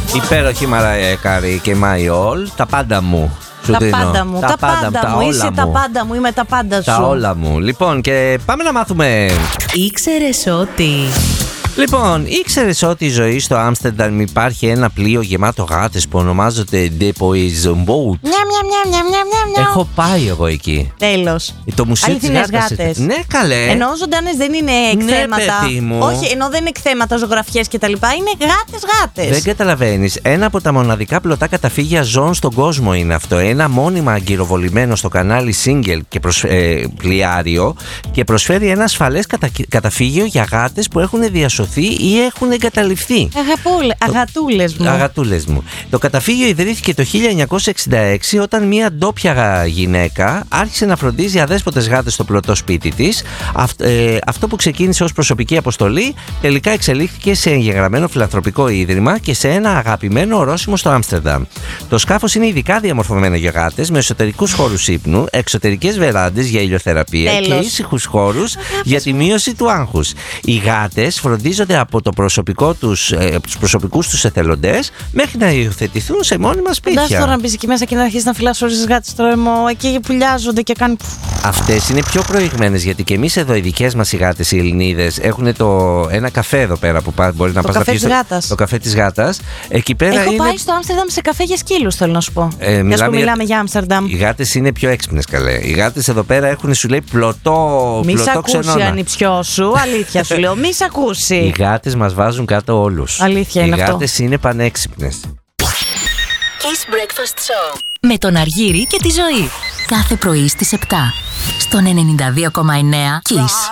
Υπέροχη Μαράια Κάρι και My All. Τα πάντα μου. Τα πάντα μου, τα πάντα μου. Είσαι τα πάντα μου, είμαι τα πάντα σου. Τα όλα μου. Λοιπόν, και πάμε να μάθουμε. Ήξερες ότι... Λοιπόν, ήξερες ότι η ζωή στο Άμστερνταμ υπάρχει ένα πλοίο γεμάτο γάτες που ονομάζεται The Poison Boat? Έχω πάει εγώ εκεί. Τέλος. Το μουσείο της γάτας. Γάτες. Ναι, καλέ. Ενώ ζωντανές δεν είναι εκθέματα. Ναι, παιδί μου. Όχι, ενώ δεν είναι εκθέματα, ζωγραφιές κτλ. Είναι γάτες. Δεν καταλαβαίνεις. Ένα από τα μοναδικά πλωτά καταφύγια ζώων στον κόσμο είναι αυτό. Ένα μόνιμα αγκυροβολημένο στο κανάλι Single και πλοιάριο και προσφέρει ένα ασφαλές καταφύγιο για γάτες που έχουν διασωθεί ή έχουν εγκαταλειφθεί. Αγατούλες μου. Το καταφύγιο ιδρύθηκε το 1966 όταν μια ντόπια γυναίκα άρχισε να φροντίζει αδέσποτες γάτες στο πλωτό σπίτι της. Αυτό που ξεκίνησε ως προσωπική αποστολή τελικά εξελίχθηκε σε εγγεγραμμένο φιλανθρωπικό ίδρυμα και σε ένα αγαπημένο ορόσημο στο Άμστερνταμ. Το σκάφος είναι ειδικά διαμορφωμένο για γάτες με εσωτερικούς χώρους ύπνου, εξωτερικές βεράντες για ηλιοθεραπεία και ήσυχους χώρους για τη μείωση του άγχους. Οι γάτες φροντίζονται από τους προσωπικούς τους εθελοντές μέχρι να υιοθετηθούν σε μόνιμα σπίτια. Φαντάσου τώρα να μπεις εκεί μέσα και να αρχίσεις να φυλάς όλες τις γάτες στο λαιμό, εκεί πουλιάζονται και κάνουν. Αυτές είναι πιο προηγμένες, γιατί και εμείς εδώ οι δικές μας οι γάτες, οι Ελληνίδες, έχουν ένα καφέ εδώ πέρα που μπορεί να πας να πεις. Το καφέ της γάτας. Εκεί πέρα έχω πάει στο Άμστερνταμ σε καφέ για σκύλους, θέλω να σου πω. Μιλάμε για Άμστερνταμ. Οι γάτες είναι πιο έξυπνες, καλέ. Οι γάτες εδώ πέρα έχουν, σου λέει, πλωτό ξενώνα. Μη σ' ακούσει ανιψιό σου, αλήθεια σου λέω. Μη σ' ακούσει. Οι γάτες μας βάζουν κάτω όλους. Αλήθεια είναι αυτό. Οι γάτες είναι πανέξυπνες. Kiss Breakfast Show με τον Αργύρη και τη Ζωή. Κάθε πρωί στις 7 στον 92,9 Kiss.